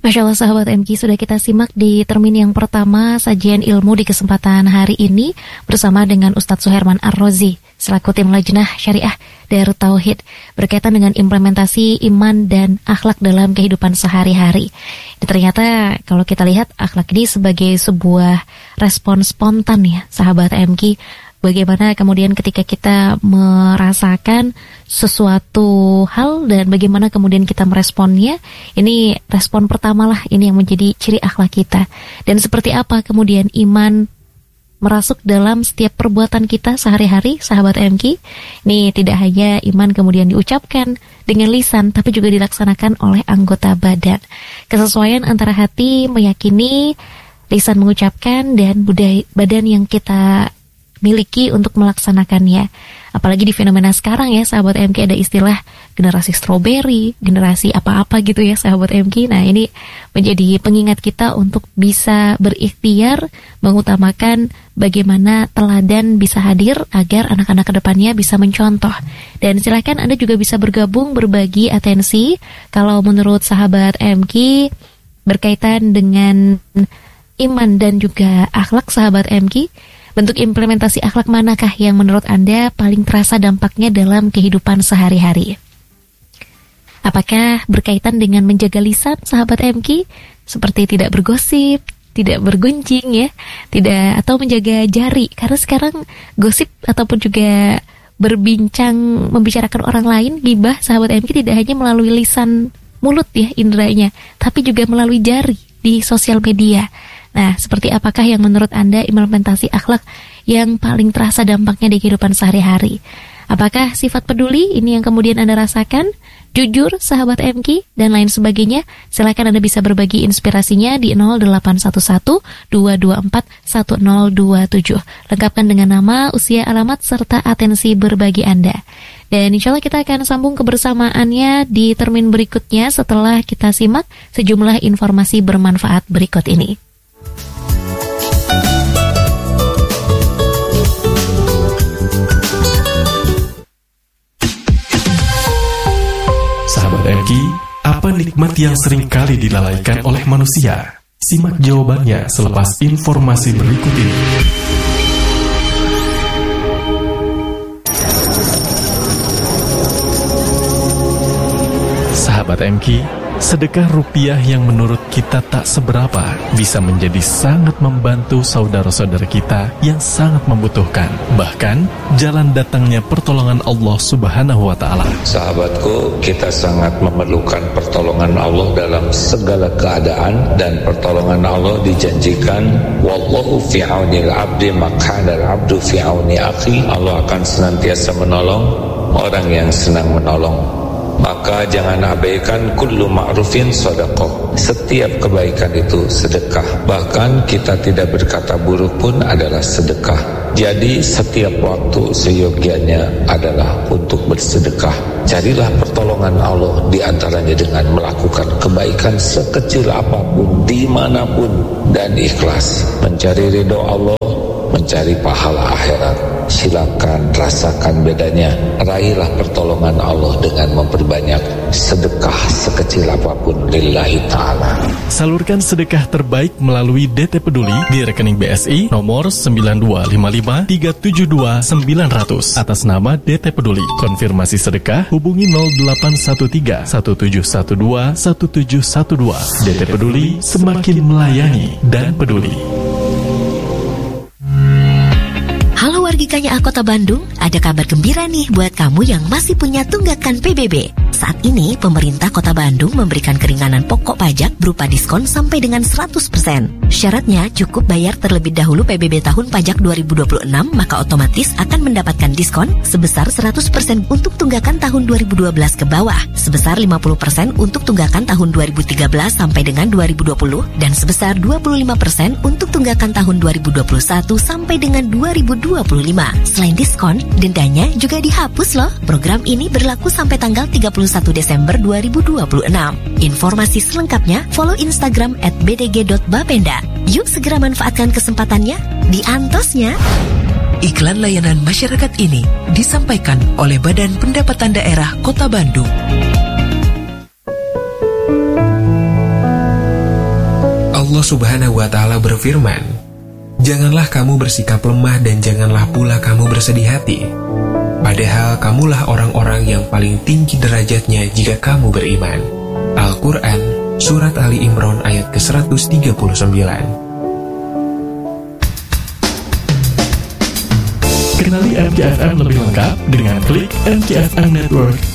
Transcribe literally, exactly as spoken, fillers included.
Masya Allah sahabat M K, sudah kita simak di termin yang pertama sajian ilmu di kesempatan hari ini bersama dengan Ustadz Suherman Ar-Rozi selaku tim Lajnah Syariah Darut Tauhid berkaitan dengan implementasi iman dan akhlak dalam kehidupan sehari-hari. Dan ternyata kalau kita lihat akhlak ini sebagai sebuah respon spontan ya sahabat M K. Bagaimana kemudian ketika kita merasakan sesuatu hal dan bagaimana kemudian kita meresponnya, ini respon pertama lah, ini yang menjadi ciri akhlak kita. Dan seperti apa kemudian iman merasuk dalam setiap perbuatan kita sehari-hari, sahabat M K. Ini tidak hanya iman kemudian diucapkan dengan lisan, tapi juga dilaksanakan oleh anggota badan. Kesesuaian antara hati meyakini, lisan mengucapkan, dan budaya badan yang kita miliki untuk melaksanakannya. Apalagi di fenomena sekarang ya sahabat M K, ada istilah generasi strawberry, generasi apa-apa gitu ya sahabat M K. Nah ini menjadi pengingat kita untuk bisa berikhtiar mengutamakan bagaimana teladan bisa hadir agar anak-anak kedepannya bisa mencontoh. Dan silakan Anda juga bisa bergabung berbagi atensi kalau menurut sahabat M K berkaitan dengan iman dan juga akhlak sahabat M K. Bentuk implementasi akhlak manakah yang menurut Anda paling terasa dampaknya dalam kehidupan sehari-hari? Apakah berkaitan dengan menjaga lisan, sahabat M K? Seperti tidak bergosip, tidak bergunjing ya, tidak, atau menjaga jari. Karena sekarang gosip ataupun juga berbincang, membicarakan orang lain, ghibah, sahabat M K, tidak hanya melalui lisan mulut ya, inderanya, tapi juga melalui jari di sosial media. Nah, seperti apakah yang menurut Anda implementasi akhlak yang paling terasa dampaknya di kehidupan sehari-hari? Apakah sifat peduli ini yang kemudian Anda rasakan? Jujur, sahabat M K, dan lain sebagainya? Silakan Anda bisa berbagi inspirasinya di nol delapan satu satu dua dua empat satu nol dua tujuh. Lengkapkan dengan nama, usia, alamat, serta atensi berbagi Anda. Dan insya Allah kita akan sambung kebersamaannya di termin berikutnya setelah kita simak sejumlah informasi bermanfaat berikut ini. Sahabat M K, apa nikmat yang sering kali dilalaikan oleh manusia? Simak jawabannya selepas informasi berikut ini. Sahabat M K, sedekah rupiah yang menurut kita tak seberapa bisa menjadi sangat membantu saudara-saudara kita yang sangat membutuhkan. Bahkan, jalan datangnya pertolongan Allah Subhanahu wa Ta'ala. Sahabatku, kita sangat memerlukan pertolongan Allah dalam segala keadaan, dan pertolongan Allah dijanjikan, wallahu fi aunil abdi maq'ana al-abdu fi auni akhi. Allah akan senantiasa menolong orang yang senang menolong. Maka jangan abaikan kullu ma'rufin sedekah. Setiap kebaikan itu sedekah. Bahkan kita tidak berkata buruk pun adalah sedekah. Jadi setiap waktu seyogianya adalah untuk bersedekah. Carilah pertolongan Allah di antaranya dengan melakukan kebaikan sekecil apapun, dimanapun, dan ikhlas. Mencari ridho Allah, mencari pahala akhirat. Silakan rasakan bedanya. Raihlah pertolongan Allah dengan memperbanyak sedekah sekecil apapun lillahi ta'ala. Salurkan sedekah terbaik melalui D T Peduli di rekening B S I nomor sembilan dua lima lima tiga tujuh dua sembilan nol nol atas nama D T Peduli. Konfirmasi sedekah hubungi nol delapan satu tiga satu tujuh satu dua satu tujuh satu dua. D T Peduli, semakin melayani dan peduli. Halo wargi K Y A Kota Bandung, ada kabar gembira nih buat kamu yang masih punya tunggakan P B B. Saat ini, pemerintah Kota Bandung memberikan keringanan pokok pajak berupa diskon sampai dengan seratus persen. Syaratnya cukup bayar terlebih dahulu P B B tahun pajak dua ribu dua puluh enam, maka otomatis akan mendapatkan diskon sebesar seratus persen untuk tunggakan tahun dua ribu dua belas ke bawah, sebesar lima puluh persen untuk tunggakan tahun dua ribu tiga belas sampai dengan dua ribu dua puluh, dan sebesar dua puluh lima persen untuk tunggakan tahun dua ribu dua puluh satu sampai dengan dua ribu dua puluh lima. Selain diskon, dendanya juga dihapus loh. Program ini berlaku sampai tanggal tiga puluh satu Desember dua ribu dua puluh enam. Informasi selengkapnya follow Instagram at b d g dot bapenda. Yuk segera manfaatkan kesempatannya, diantosnya. Iklan layanan masyarakat ini disampaikan oleh Badan Pendapatan Daerah Kota Bandung. Subhanahu wa Ta'ala berfirman, "Janganlah kamu bersikap lemah dan janganlah pula kamu bersedih hati. Padahal kamulah orang-orang yang paling tinggi derajatnya jika kamu beriman." Al-Quran, Surat Ali Imran ayat ke seratus tiga puluh sembilan. Kenali M K F M lebih lengkap dengan klik M K F M Network